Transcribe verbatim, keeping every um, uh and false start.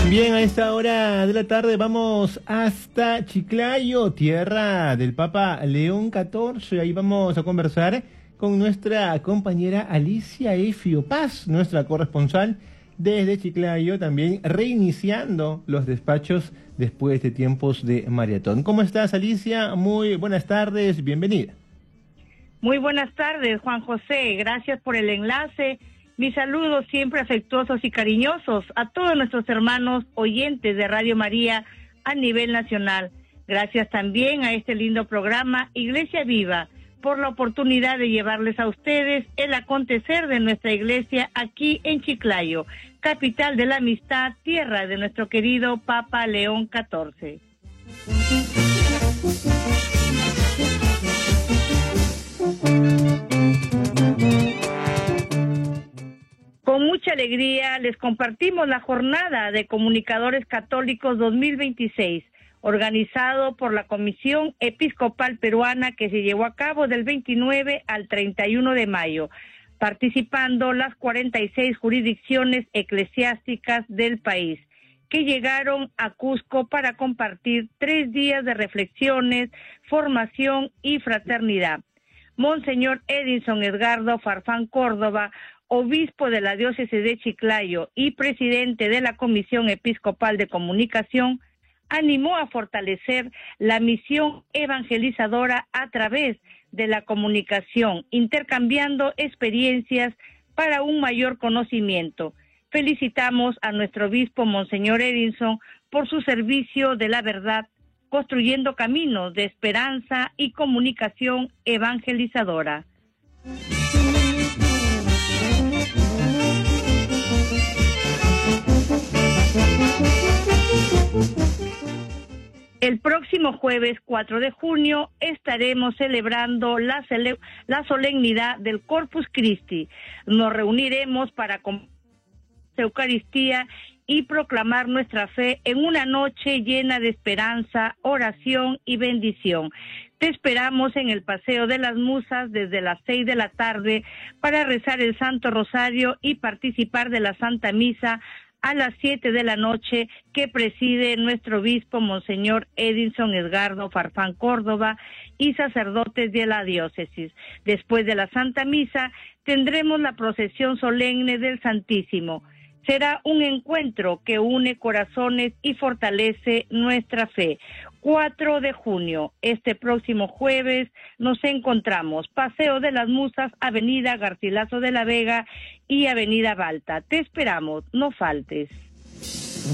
Bien, a esta hora de la tarde vamos hasta Chiclayo, tierra del Papa León catorce. Ahí vamos a conversar con nuestra compañera Alicia Efio Paz, nuestra corresponsal desde Chiclayo, también reiniciando los despachos después de tiempos de maratón. ¿Cómo estás, Alicia? Muy buenas tardes, bienvenida. Muy buenas tardes, Juan José, gracias por el enlace. Mis saludos siempre afectuosos y cariñosos a todos nuestros hermanos oyentes de Radio María a nivel nacional. Gracias también a este lindo programa Iglesia Viva por la oportunidad de llevarles a ustedes el acontecer de nuestra iglesia aquí en Chiclayo, capital de la amistad, tierra de nuestro querido Papa León catorce. Con mucha alegría les compartimos la jornada de Comunicadores Católicos dos mil veintiséis, organizado por la Comisión Episcopal Peruana, que se llevó a cabo del veintinueve al treinta y uno de mayo, participando las cuarenta y seis jurisdicciones eclesiásticas del país, que llegaron a Cusco para compartir tres días de reflexiones, formación y fraternidad. Monseñor Edinson Edgardo Farfán Córdoba, obispo de la diócesis de Chiclayo y presidente de la Comisión Episcopal de Comunicación, animó a fortalecer la misión evangelizadora a través de la comunicación, intercambiando experiencias para un mayor conocimiento. Felicitamos a nuestro obispo Monseñor Edinson por su servicio de la verdad, construyendo caminos de esperanza y comunicación evangelizadora. El próximo jueves cuatro de junio estaremos celebrando la, cele- la solemnidad del Corpus Christi. Nos reuniremos para compartir la Eucaristía y proclamar nuestra fe en una noche llena de esperanza, oración y bendición. Te esperamos en el Paseo de las Musas desde las seis de la tarde para rezar el Santo Rosario y participar de la Santa Misa a las siete de la noche, que preside nuestro obispo Monseñor Edinson Edgardo Farfán Córdoba y sacerdotes de la diócesis. Después de la Santa Misa tendremos la procesión solemne del Santísimo. Será un encuentro que une corazones y fortalece nuestra fe. cuatro de junio, este próximo jueves, nos encontramos Paseo de las Musas, Avenida Garcilaso de la Vega y Avenida Balta. Te esperamos, no faltes.